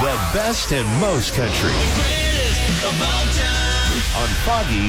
The best and most country. On Foggy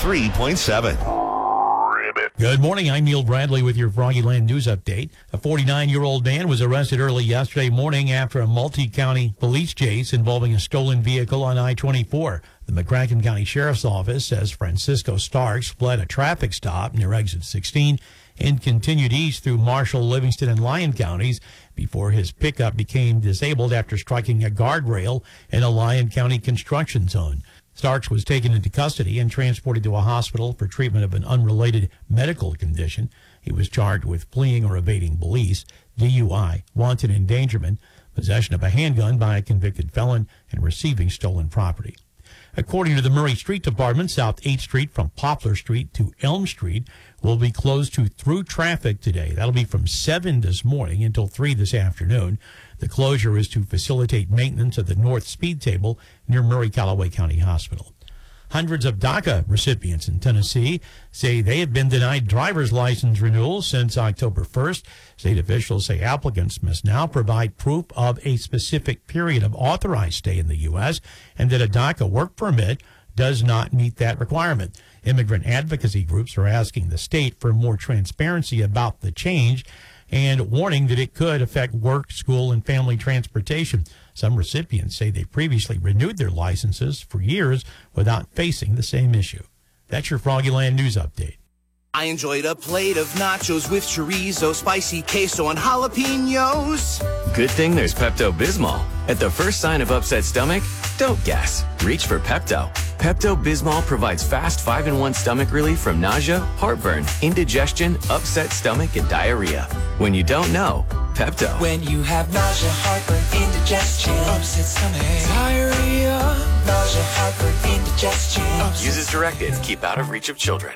103.7. Good morning. I'm Neil Bradley with your Froggy Land News Update. A 49-year-old man was arrested early yesterday morning after a multi-county police chase involving a stolen vehicle on I-24. The McCracken County Sheriff's Office says Francisco Starks fled a traffic stop near exit 16 and continued east through Marshall, Livingston, and Lyon counties before his pickup became disabled after striking a guardrail in a Lyon County construction zone. Starks was taken into custody and transported to a hospital for treatment of an unrelated medical condition. He was charged with fleeing or evading police, DUI, wanton endangerment, possession of a handgun by a convicted felon, and receiving stolen property. According to the Murray Street Department, South 8th Street from Poplar Street to Elm Street will be closed to through traffic today. That'll be from 7 this morning until 3 this afternoon. The closure is to facilitate maintenance of the North Speed Table near Murray-Callaway County Hospital. Hundreds of DACA recipients in Tennessee say they have been denied driver's license renewals since October 1st. State officials say applicants must now provide proof of a specific period of authorized stay in the U.S. and that a DACA work permit does not meet that requirement. Immigrant advocacy groups are asking the state for more transparency about the change and warning that it could affect work, school, and family transportation. Some recipients say they previously renewed their licenses for years without facing the same issue. That's your Froggy Land News Update. I enjoyed a plate of nachos with chorizo, spicy queso, and jalapenos. Good thing there's Pepto-Bismol. At the first sign of upset stomach, don't guess. Reach for Pepto. Pepto-Bismol provides fast 5-in-1 stomach relief from nausea, heartburn, indigestion, upset stomach, and diarrhea. When you don't know, Pepto. When you have nausea, heartburn, indigestion, upset stomach, diarrhea, nausea, heartburn, indigestion. Use as directed. Keep out of reach of children.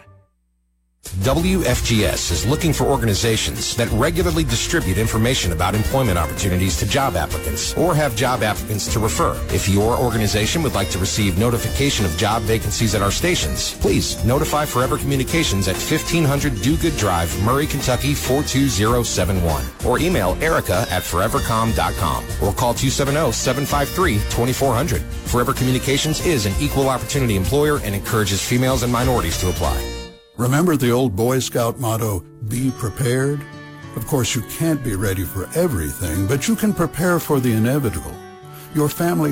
WFGS is looking for organizations that regularly distribute information about employment opportunities to job applicants or have job applicants to refer. If your organization would like to receive notification of job vacancies at our stations, please notify Forever Communications at 1500 Do Good Drive, Murray, Kentucky 42071, or email Erica at forevercom.com or call 270-753-2400. Forever Communications is an equal opportunity employer and encourages females and minorities to apply. Remember the old Boy Scout motto, be prepared? Of course, you can't be ready for everything, but you can prepare for the inevitable. Your family